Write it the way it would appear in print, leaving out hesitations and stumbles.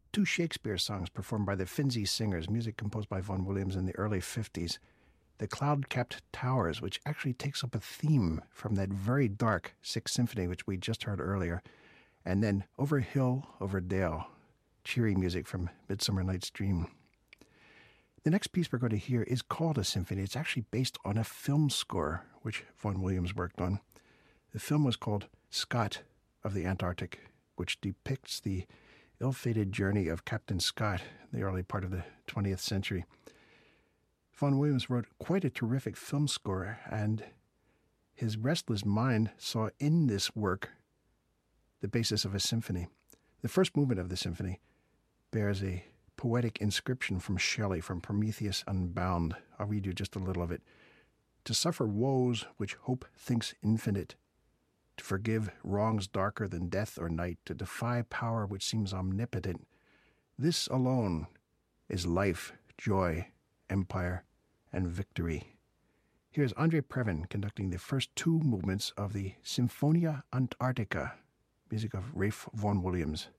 two Shakespeare songs performed by the Finzi Singers, music composed by Vaughan Williams in the early 50s. The Cloud-Capped Towers, which actually takes up a theme from that very dark Sixth Symphony, which we just heard earlier. And then Over Hill, Over Dale, cheery music from Midsummer Night's Dream. The next piece we're going to hear is called a symphony. It's actually based on a film score, which Vaughan Williams worked on. The film was called Scott of the Antarctic, which depicts the ill-fated journey of Captain Scott in the early part of the 20th century. Vaughan Williams wrote quite a terrific film score, and his restless mind saw in this work the basis of a symphony. The first movement of the symphony bears a poetic inscription from Shelley, from Prometheus Unbound. I'll read you just a little of it. To suffer woes which hope thinks infinite, to forgive wrongs darker than death or night, to defy power which seems omnipotent, this alone is life, joy, empire, and victory. Here's Andre Previn conducting the first two movements of the Symphonia Antarctica, music of Ralph Vaughan Williams.